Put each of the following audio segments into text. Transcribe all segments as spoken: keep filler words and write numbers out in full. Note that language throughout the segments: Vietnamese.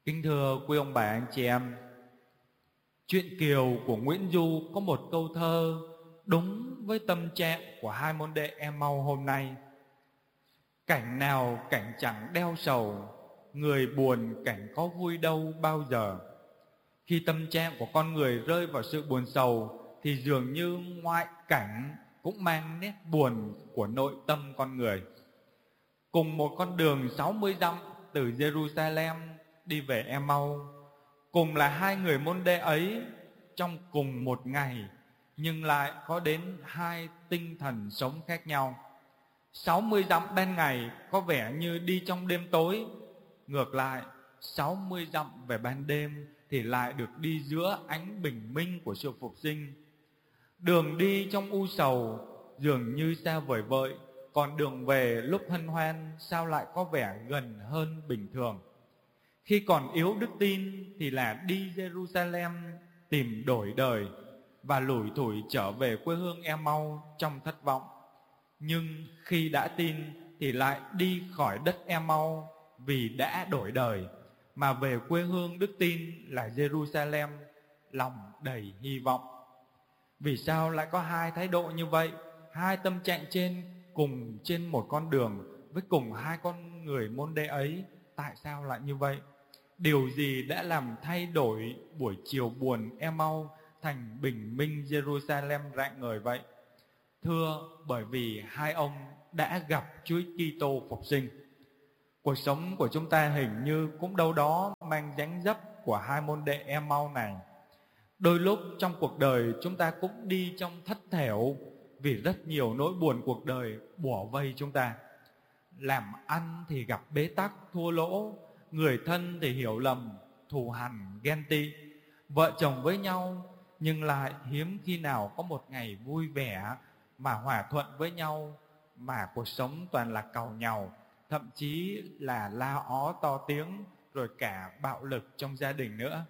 Kính thưa quý ông bà anh chị em, Truyện Kiều của Nguyễn Du có một câu thơ đúng với tâm trạng của hai môn đệ Emau hôm nay. Cảnh nào cảnh chẳng đeo sầu, người buồn cảnh có vui đâu bao giờ. Khi tâm trạng của con người rơi vào sự buồn sầu thì dường như ngoại cảnh cũng mang nét buồn của nội tâm con người. Cùng một con đường sáu mươi dặm từ Jerusalem đi về Emau, cùng là hai người môn đệ ấy trong cùng một ngày, nhưng lại có đến hai tinh thần sống khác nhau. sáu mươi dặm ban ngày có vẻ như đi trong đêm tối, ngược lại sáu mươi dặm về ban đêm thì lại được đi giữa ánh bình minh của sự phục sinh. Đường đi trong u sầu dường như xa vời vợi, còn đường về lúc hân hoan sao lại có vẻ gần hơn bình thường. Khi còn yếu đức tin thì là đi Jerusalem tìm đổi đời và lủi thủi trở về quê hương Emau trong thất vọng. Nhưng khi đã tin thì lại đi khỏi đất Emau vì đã đổi đời, mà về quê hương đức tin là Jerusalem lòng đầy hy vọng. Vì sao lại có hai thái độ như vậy, hai tâm trạng trên cùng trên một con đường với cùng hai con người môn đệ ấy? Tại sao lại như vậy? Điều gì đã làm thay đổi buổi chiều buồn Emau thành bình minh Jerusalem rạng ngời vậy? Thưa, bởi vì hai ông đã gặp Chúa Kitô phục sinh. Cuộc sống của chúng ta hình như cũng đâu đó mang dáng dấp của hai môn đệ Emau này. Đôi lúc trong cuộc đời chúng ta cũng đi trong thất thểu vì rất nhiều nỗi buồn cuộc đời bủa vây chúng ta. Làm ăn thì gặp bế tắc thua lỗ, người thân thì hiểu lầm, thù hằn, ghen tị, vợ chồng với nhau nhưng lại hiếm khi nào có một ngày vui vẻ mà hòa thuận với nhau, mà cuộc sống toàn là càu nhàu, thậm chí là la ó to tiếng, rồi cả bạo lực trong gia đình nữa.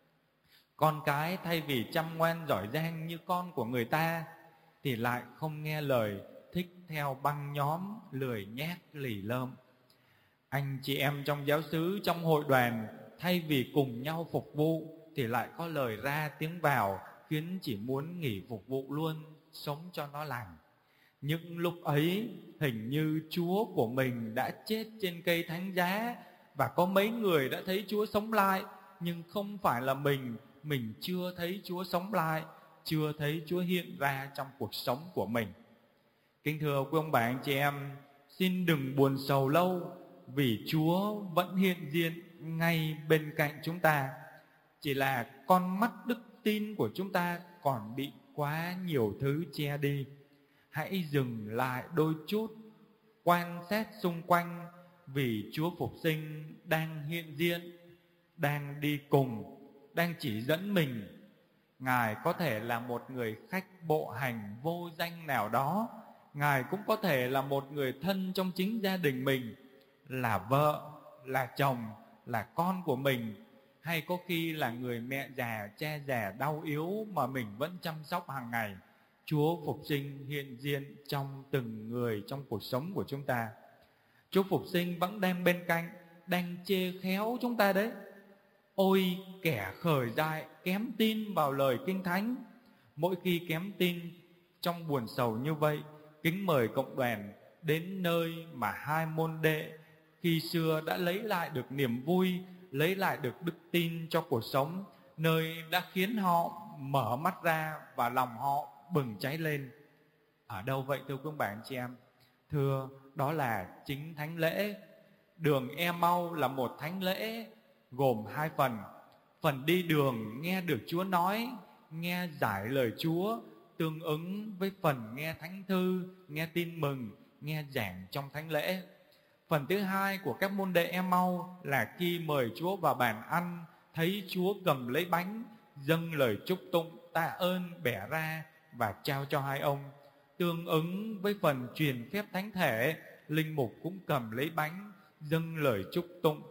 Con cái thay vì chăm ngoan giỏi giang như con của người ta thì lại không nghe lời, thích theo băng nhóm, lười nhác lì lợm. Anh chị em trong giáo xứ, trong hội đoàn, thay vì cùng nhau phục vụ thì lại có lời ra tiếng vào, khiến chỉ muốn nghỉ phục vụ luôn, sống cho nó lành. Những lúc ấy hình như Chúa của mình đã chết trên cây thánh giá, và có mấy người đã thấy Chúa sống lại, nhưng không phải là mình. Mình chưa thấy Chúa sống lại, chưa thấy Chúa hiện ra trong cuộc sống của mình. Kính thưa quý ông bà anh chị em, xin đừng buồn sầu lâu, vì Chúa vẫn hiện diện ngay bên cạnh chúng ta. Chỉ là con mắt đức tin của chúng ta còn bị quá nhiều thứ che đi. Hãy dừng lại đôi chút, quan sát xung quanh, vì Chúa phục sinh đang hiện diện, đang đi cùng, đang chỉ dẫn mình. Ngài có thể là một người khách bộ hành vô danh nào đó, Ngài cũng có thể là một người thân trong chính gia đình mình, là vợ, là chồng, là con của mình, hay có khi là người mẹ già, cha già đau yếu mà mình vẫn chăm sóc hàng ngày. Chúa phục sinh hiện diện trong từng người trong cuộc sống của chúng ta. Chúa phục sinh vẫn đang bên cạnh, đang chê khéo chúng ta đấy. Ôi kẻ khởi dại kém tin vào lời Kinh Thánh. Mỗi khi kém tin trong buồn sầu như vậy, kính mời cộng đoàn đến nơi mà hai môn đệ khi xưa đã lấy lại được niềm vui, lấy lại được đức tin cho cuộc sống, nơi đã khiến họ mở mắt ra và lòng họ bừng cháy lên. Ở đâu vậy thưa quý bạn chị em? Thưa, đó là chính thánh lễ. Đường Emau là một thánh lễ gồm hai phần. Phần đi đường nghe được Chúa nói, nghe giải lời Chúa, tương ứng với phần nghe thánh thư, nghe tin mừng, nghe giảng trong thánh lễ. Phần thứ hai của các môn đệ Emau là khi mời Chúa vào bàn ăn, thấy Chúa cầm lấy bánh, dâng lời chúc tụng, tạ ơn, bẻ ra và trao cho hai ông. Tương ứng với phần truyền phép thánh thể, linh mục cũng cầm lấy bánh, dâng lời chúc tụng,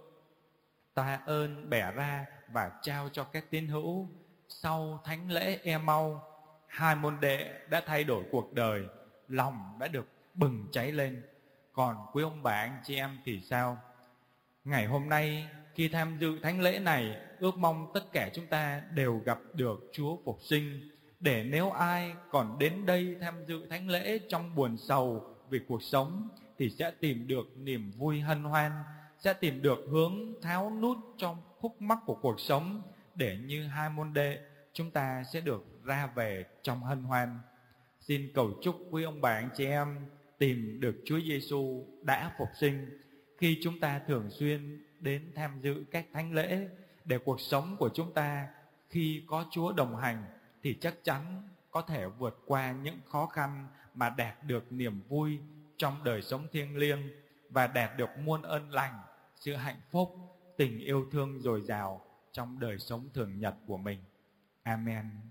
tạ ơn, bẻ ra và trao cho các tín hữu. Sau thánh lễ Emau, hai môn đệ đã thay đổi cuộc đời, lòng đã được bừng cháy lên. Còn quý ông bà anh chị em thì sao? Ngày hôm nay khi tham dự thánh lễ này, ước mong tất cả chúng ta đều gặp được Chúa phục sinh, để nếu ai còn đến đây tham dự thánh lễ trong buồn sầu vì cuộc sống thì sẽ tìm được niềm vui hân hoan, sẽ tìm được hướng tháo nút trong khúc mắc của cuộc sống, để như hai môn đệ chúng ta sẽ được ra về trong hân hoan. Xin cầu chúc quý ông bà anh chị em tìm được Chúa Giêsu đã phục sinh khi chúng ta thường xuyên đến tham dự các thánh lễ, để cuộc sống của chúng ta khi có Chúa đồng hành thì chắc chắn có thể vượt qua những khó khăn mà đạt được niềm vui trong đời sống thiêng liêng và đạt được muôn ơn lành, sự hạnh phúc, tình yêu thương dồi dào trong đời sống thường nhật của mình. Amen.